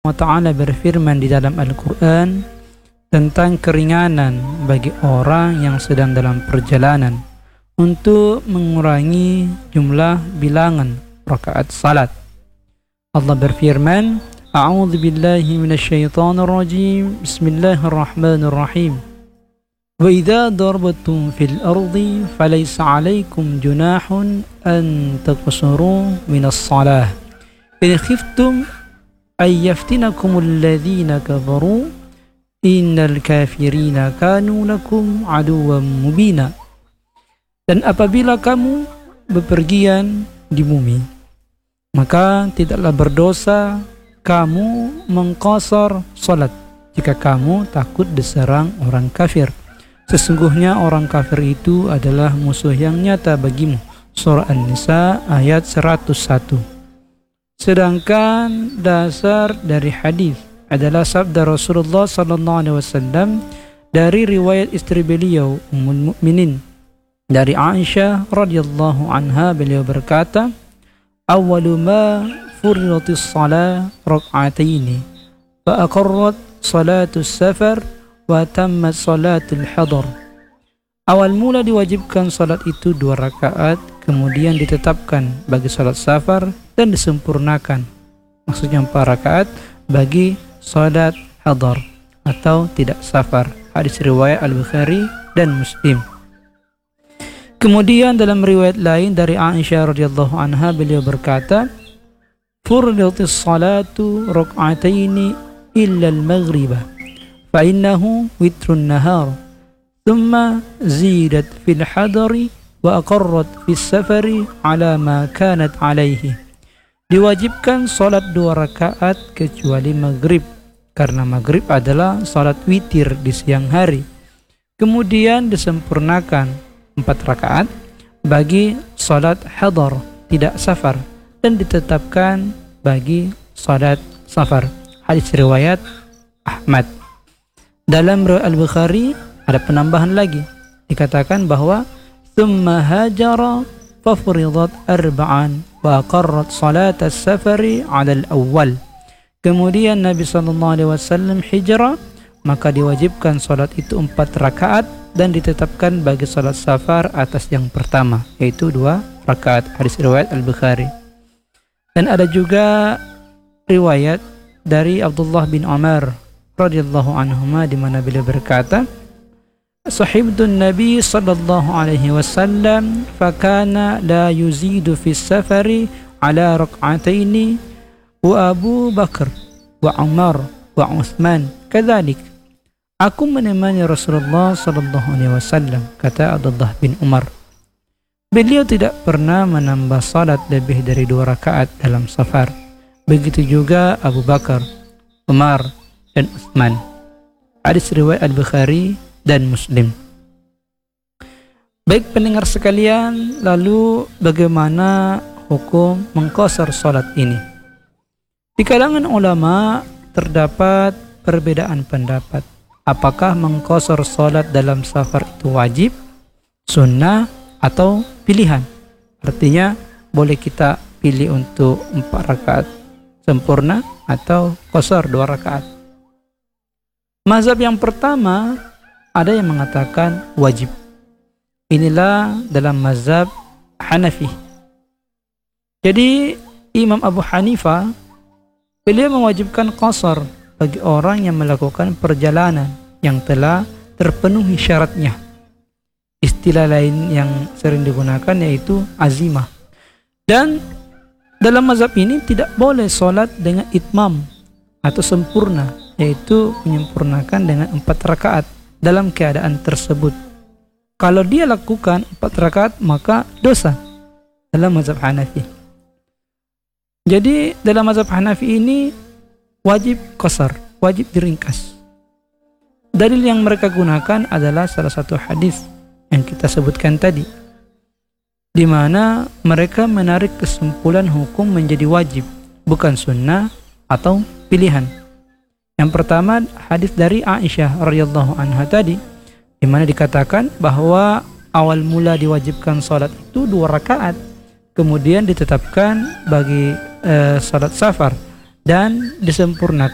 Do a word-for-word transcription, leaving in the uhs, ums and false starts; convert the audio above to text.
wa ta'ala berfirman di dalam Al-Quran tentang keringanan bagi orang yang sedang dalam perjalanan untuk mengurangi jumlah bilangan rakaat salat. Allah berfirman, A'udzu billahi minasyaitonir rajim. Bismillahirrahmanirrahim. Wa idza darbatum fil ardi falaysa 'alaikum junahun an taqsuru minas shalah. In khiftum ay yaftinakumul ladzina kafaru innal kafirina kanu lakum aduwwan mubina. Dan apabila kamu bepergian di bumi, maka tidaklah berdosa kamu mengqasar salat jika kamu takut diserang orang kafir. Sesungguhnya orang kafir itu adalah musuh yang nyata bagimu. Surah An-Nisa ayat seratus satu. Sedangkan dasar dari hadis adalah sabda Rasulullah sallallahu alaihi wasallam dari riwayat istri beliau Ummul Mukminin dari Aisyah radhiyallahu anha, beliau berkata, awwalu ma furidatis shalah rak'ataini fa aqarrat salatus safar wa tammat salatul hadar. Awal mula diwajibkan salat itu dua rakaat, kemudian ditetapkan bagi salat safar dan disempurnakan, maksudnya empat rakaat bagi salat hadar atau tidak safar. Hadis riwayat Al-Bukhari dan Muslim. Kemudian dalam riwayat lain dari Aisyah radhiyallahu anha, beliau berkata, furidatis salatu rak'ataini illa al-maghribah fa innahu witrun nahar thumma zidat fil hadari wa aqarrat fis safari ala ma kanat alaihi. Diwajibkan salat dua rakaat kecuali maghrib, karena maghrib adalah salat witir di siang hari. Kemudian disempurnakan empat rakaat bagi salat hadar tidak safar, dan ditetapkan bagi salat safar. Hadis riwayat Ahmad. Dalam riwayat Al-Bukhari ada penambahan lagi, dikatakan bahwa thumma hajara fafuridat arba'an wa aqarrat salat as-safari 'ala al-awwal. Kemudian Nabi sallallahu alaihi wasallam hijrah, maka diwajibkan salat itu empat rakaat dan ditetapkan bagi salat safar atas yang pertama, yaitu dua rakaat. Hadis riwayat Al-Bukhari. Dan ada juga riwayat dari Abdullah bin Umar radhiyallahu anhuma di mana beliau berkata, sahibtun Nabi sallallahu alaihi wasallam fakana la yuzidu fi safari ala rak'ataini wa Abu Bakar wa Umar wa Utsman kadzalik. Aku menemani Rasulullah sallallahu alaihi wasallam, kata Abdullah bin Umar. Beliau tidak pernah menambah salat lebih dari dua rakaat dalam safar. Begitu juga Abu Bakar, Umar, dan Utsman. Hadis riwayat Al-Bukhari dan Muslim. Baik pendengar sekalian, lalu bagaimana hukum mengqasar salat ini? Di kalangan ulama terdapat perbedaan pendapat. Apakah mengqasar salat dalam safar itu wajib, sunnah, atau pilihan? Artinya boleh kita pilih untuk empat rakaat sempurna atau qasar dua rakaat. Mazhab yang pertama ada yang mengatakan wajib. Inilah dalam mazhab Hanafi. Jadi Imam Abu Hanifah, beliau mewajibkan qasar bagi orang yang melakukan perjalanan yang telah terpenuhi syaratnya. Istilah lain yang sering digunakan yaitu azimah. Dan dalam mazhab ini tidak boleh sholat dengan itmam atau sempurna, yaitu menyempurnakan dengan empat rakaat dalam keadaan tersebut. Kalau dia lakukan empat rakaat maka dosa dalam mazhab Hanafi. Jadi dalam mazhab Hanafi ini wajib qasar, wajib diringkas. Dalil yang mereka gunakan adalah salah satu hadis yang kita sebutkan tadi, di mana mereka menarik kesimpulan hukum menjadi wajib, bukan sunnah atau pilihan. Yang pertama hadis dari Aisyah radhiyallahu anha tadi, di mana dikatakan bahwa awal mula diwajibkan salat itu dua rakaat, kemudian ditetapkan bagi uh, salat safar dan disempurnakan